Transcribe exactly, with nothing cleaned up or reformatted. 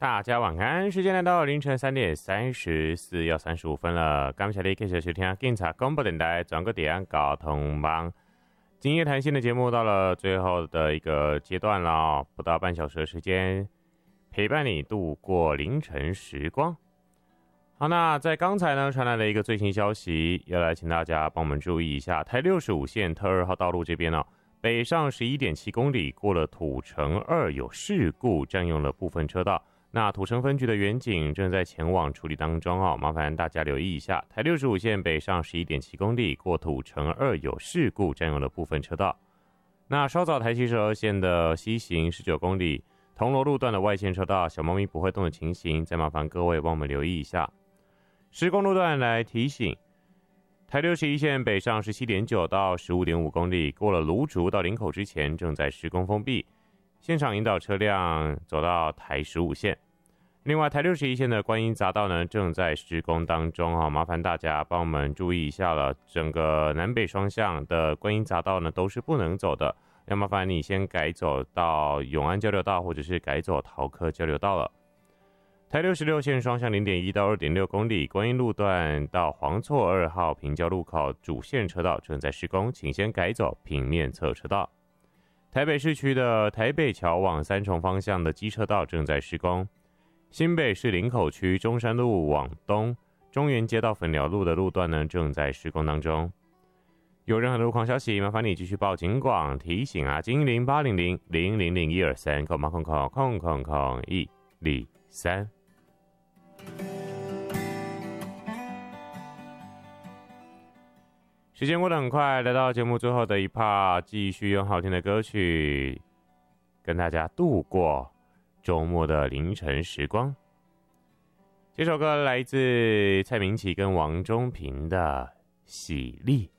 大家晚安，时间来到凌晨三点三十四要三十五分了。感谢你继续收听警察广播电台转个点交通网。今夜谈心的节目到了最后的一个阶段了、哦，不到半小时的时间，陪伴你度过凌晨时光。好，那在刚才呢传来了一个最新消息，要来请大家帮我们注意一下，台六十五线特二号道路这边呢、哦，北上 十一点七公里，过了土城二有事故，占用了部分车道。那土城分局的员警正在前往处理当中哦，麻烦大家留意一下，台六十五线北上 十一点七公里，过土城二有事故，占用了部分车道。那稍早台七十二线的西行十九公里，铜锣路段的外线车道小猫咪不会动的情形，再麻烦各位帮我们留意一下。十公路段来提醒，台六十一线北上 十七点九到 十五点五公里，过了芦竹到林口之前正在施工封闭，现场引导车辆走到台十五线。另外台六十一线的观音匝道呢正在施工当中、哦、麻烦大家帮我们注意一下了，整个南北双向的观音匝道呢都是不能走的，要麻烦你先改走到永安交流道或者是改走桃科交流道了。台六十六线双向 零点一到 二点六公里，观音路段到黄错二号平交路口主线车道正在施工，请先改走平面侧车道。台北市区的台北桥往三重方向的机车道正在施工。新北市林口区中山路往东中原街到粉寮路的路段呢正在施工当中。有任何的路况消息，麻烦你继续报警广提醒啊，经零八零零零零零一二三空八空空空空空一零三。时间过得很快，来到节目最后的一 part， 继续用好听的歌曲跟大家度过周末的凌晨时光。这首歌来自蔡明启跟王中平的《喜力》。